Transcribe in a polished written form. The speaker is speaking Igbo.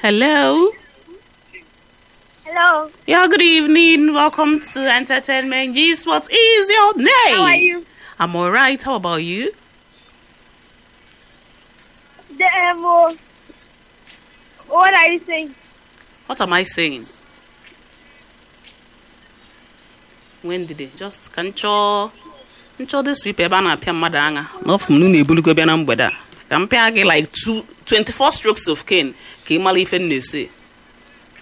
Hello. Hello. Yeah, good evening. Welcome to Entertainment G's. What is your name? How are you? I'm alright. How about you? What are you saying? What am I saying? When did it? Just control this week. Ebe a na-apịa mmadụ anya. N'ofu m na-ebulugo bịa na mgbede a. Ka m pịa gị like 24 strokes of cane ka ị mara ife m na-ese.